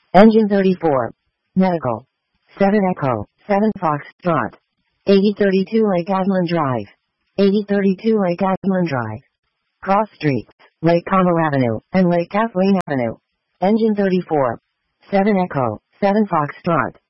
Engine 34. Medical. 7 Echo, 7 Foxtrot. 8032 Lake Aslan Drive. 8032 Lake Aslan Drive. Cross Streets, Lake Como Avenue, and Lake Kathleen Avenue. Engine 34. 7 Echo, 7 Foxtrot.